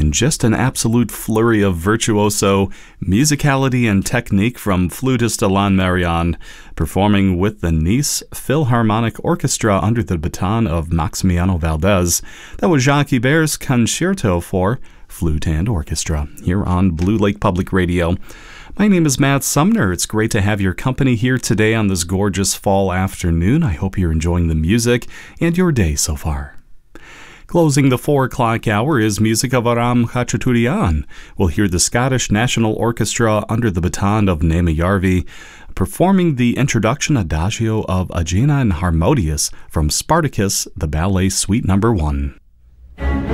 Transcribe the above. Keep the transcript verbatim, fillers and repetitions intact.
and just an absolute flurry of virtuoso musicality and technique from flutist Alain Marion, performing with the Nice Philharmonic Orchestra under the baton of Maximiano Valdez. That was Jacques Ibert's Concerto for Flute and Orchestra, here on Blue Lake Public Radio. My name is Matt Sumner. It's great to have your company here today on this gorgeous fall afternoon. I hope you're enjoying the music and your day so far. Closing the four o'clock hour is music of Aram Khachaturian. We'll hear the Scottish National Orchestra under the baton of Naima Järvi performing the introduction adagio of Aegina and Harmodius from Spartacus, the Ballet Suite Number One.